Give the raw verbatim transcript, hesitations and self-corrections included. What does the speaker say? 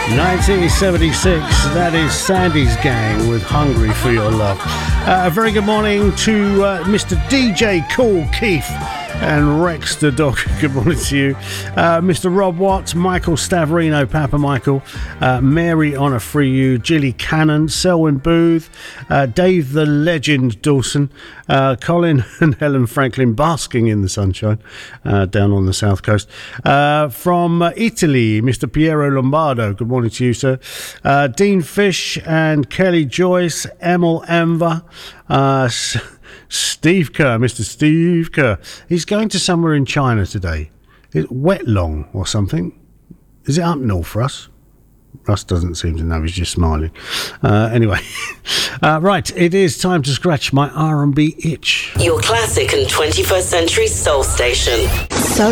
nineteen seventy-six, that is Sandy's Gang with Hungry for Your Love. Uh, a very good morning to uh, Mister D J Cool Keith and Rex the dog. Good morning to you. Uh, Mister Rob Watts, Michael Stavrino, Papa Michael, uh, Mary Honor Free You, Gilly Cannon, Selwyn Booth, uh, Dave the Legend Dawson, uh, Colin and Helen Franklin basking in the sunshine uh, down on the south coast. Uh, from uh, Italy, Mister Piero Lombardo. Good morning to you, sir. Uh, Dean Fish and Kelly Joyce, Emil Enver, uh, Steve Kerr, Mister Steve Kerr. He's going to somewhere in China today. Is it Wetlong or something? Is it up north for us? Russ doesn't seem to know. He's just smiling. Uh, anyway, uh, right. It is time to scratch my R and B itch. Your classic and twenty-first century soul station. So